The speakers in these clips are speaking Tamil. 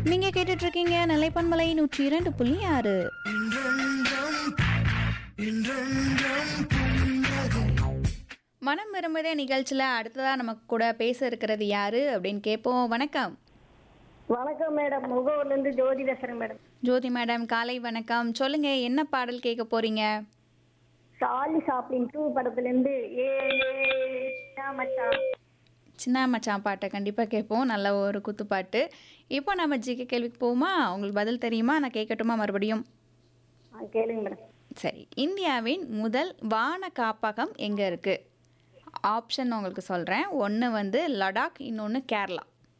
நீங்க கேட்டுட்டு இருக்கீங்க நிலைப்பன்மலை 102.6. மனம் விரும்புதே நிகழ்ச்சியில் அடுத்ததாக நமக்கு கூட பேச இருக்கிறது யாரு அப்படின்னு கேட்போம். வணக்கம். வணக்கம் மேடம். முகவூர்லேருந்து ஜோதி பேசுகிறேன் மேடம். ஜோதி மேடம், காலை வணக்கம். சொல்லுங்க, என்ன பாடல் கேட்க போறீங்க? சார்லி சாப்ளின் 2 படத்துலேருந்து ஏ ஏ சின்ன மச்சான். சின்ன மச்சான் பாட்டை கண்டிப்பாக கேட்போம். நல்ல ஒரு குத்துப்பாட்டு. இப்போ நம்ம ஜிகே கேள்விக்கு போவோமா? உங்களுக்கு பதில் தெரியுமா? நான் கேட்கட்டுமா மறுபடியும்? கேளுங்க மேடம். சரி. இந்தியாவின் முதல் வான காப்பகம் எங்கே இருக்குது? ஆப்ஷன் உங்களுக்கு சொல்கிறேன். ஒன்று வந்து லடாக், இன்னொன்று கேரளா.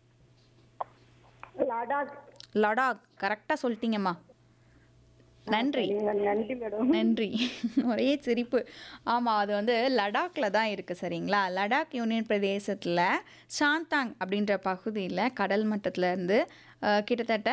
லடாக். லடாக் கரெக்டாக சொல்லிட்டீங்கம்மா. நன்றி. நன்றி மேடம். நன்றி. ஒரே சிரிப்பு. ஆமாம், அது வந்து லடாக்கில் தான் இருக்குது. சரிங்களா? லடாக் யூனியன் பிரதேசத்தில் சாந்தாங் அப்படின்ற பகுதியில் கடல் மட்டத்திலேருந்து கிட்டத்தட்ட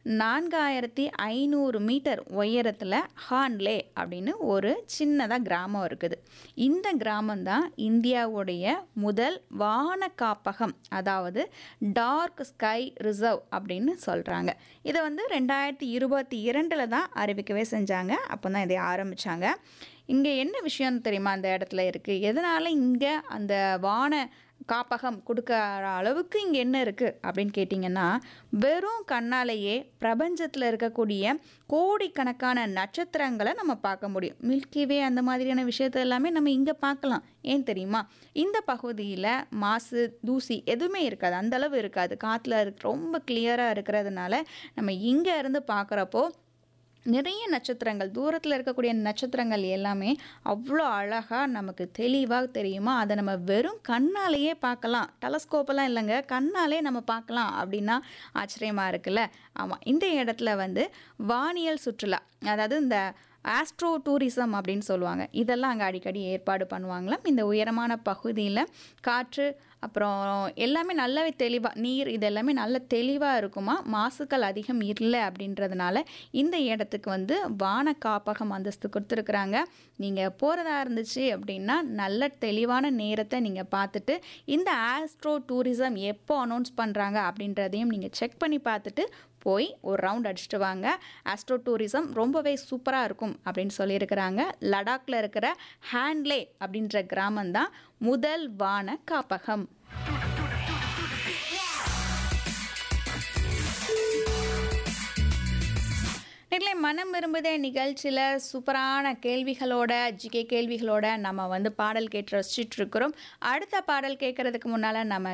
4500 மீட்டர் உயரத்தில் ஹான்லே அப்படின்னு ஒரு சின்னதாக கிராமம் இருக்குது. இந்த கிராமம்தான் இந்தியாவுடைய முதல் வான காப்பகம், அதாவது டார்க் ஸ்கை ரிசர்வ் அப்படின்னு சொல்கிறாங்க. இதை வந்து 2022 தான் அறிவிக்கவே செஞ்சாங்க. அப்போ தான் இதை ஆரம்பித்தாங்க. இங்கே என்ன விஷயம் தெரியுமா அந்த இடத்துல இருக்குது? எதனால் இங்கே அந்த வான காப்பகம் கொடுக்குற அளவுக்கு இங்கே என்ன இருக்குது அப்படின்னு கேட்டிங்கன்னா, வெறும் கண்ணாலேயே பிரபஞ்சத்தில் இருக்கக்கூடிய கோடிக்கணக்கான நட்சத்திரங்களை நம்ம பார்க்க முடியும். மில்கிவே அந்த மாதிரியான விஷயத்த எல்லாமே நம்ம இங்கே பார்க்கலாம். ஏன் தெரியுமா? இந்த பகுதியில் மாசு, தூசி எதுவுமே இருக்காது, அந்தளவு இருக்காது. காற்றுல ரொம்ப கிளியராக இருக்கிறதுனால நம்ம இங்கே இருந்து பார்க்குறப்போ நிறைய நட்சத்திரங்கள், தூரத்தில் இருக்கக்கூடிய நட்சத்திரங்கள் எல்லாமே அவ்வளோ அழகாக நமக்கு தெளிவாக தெரியுமா? அதை நம்ம வெறும் கண்ணாலேயே பார்க்கலாம். டெலஸ்கோப்பெல்லாம் இல்லைங்க, கண்ணாலே நம்ம பார்க்கலாம் அப்படின்னா ஆச்சரியமாக இருக்குல்ல? ஆமாம், இந்த இடத்துல வந்து வானியல் சுற்றுலா, அதாவது இந்த ஆஸ்ட்ரோ டூரிசம் அப்படின்னு சொல்லுவாங்க, இதெல்லாம் அங்கே அடிக்கடி ஏற்பாடு பண்ணுவாங்களாம். இந்த உயரமான பகுதியில் காற்று அப்புறம் எல்லாமே நல்லாவே தெளிவாக, நீர் இது எல்லாமே நல்ல தெளிவாக இருக்குமா. மாசுக்கள் அதிகம் இல்லை அப்படின்றதுனால இந்த இடத்துக்கு வந்து வான காப்பகம் அந்தஸ்து கொடுத்துருக்குறாங்க. நீங்கள் போகிறதா இருந்துச்சு அப்படின்னா நல்ல தெளிவான நேரத்தை நீங்கள் பார்த்துட்டு, இந்த ஆஸ்ட்ரோ டூரிசம் எப்போ அனௌன்ஸ் பண்ணுறாங்க அப்படின்றதையும் நீங்கள் செக் பண்ணி பார்த்துட்டு போய் ஒரு ரவுண்ட் அடிச்சுட்டு வாங்க. ஆஸ்ட்ரோ டூரிசம் ரொம்பவே சூப்பராக இருக்கும் அப்படின்னு சொல்லியிருக்கிறாங்க. லடாக்கில் இருக்கிற ஹான்லே அப்படின்ற கிராமம் தான் முதல் வான காப்பகம். நேர்களை மனம் விரும்புதே நிகழ்ச்சியில் சூப்பரான கேள்விகளோட, ஜிகே கேள்விகளோட நம்ம வந்து பாடல் கேட்டு ரசிச்சுட்டு இருக்கிறோம். அடுத்த பாடல் கேட்கறதுக்கு முன்னால் நம்ம